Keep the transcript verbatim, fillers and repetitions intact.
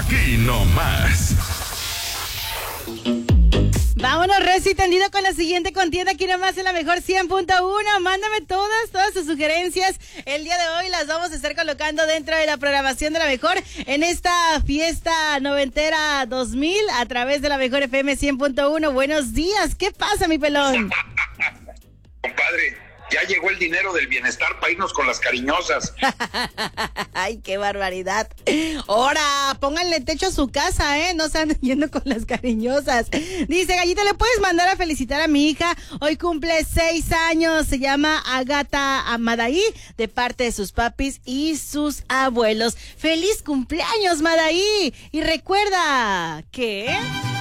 Aquí nomás. Vámonos, Reci tendido con la siguiente contienda aquí nomás en la mejor cien punto uno. Mándame todas, todas sus sugerencias. El día de hoy las vamos a estar colocando dentro de la programación de la mejor en esta fiesta noventera dos mil a través de la mejor F M cien punto uno. Buenos días, ¿qué pasa, mi pelón? Compadre, ya llegó el dinero del bienestar para irnos con las cariñosas. Ay, qué barbaridad. Ahora, pónganle techo a su casa, ¿eh? No se anden yendo con las cariñosas. Dice, Gallita, ¿le puedes mandar a felicitar a mi hija? Hoy cumple seis años. Se llama Agata Amadaí, de parte de sus papis y sus abuelos. ¡Feliz cumpleaños, Madaí! Y recuerda que...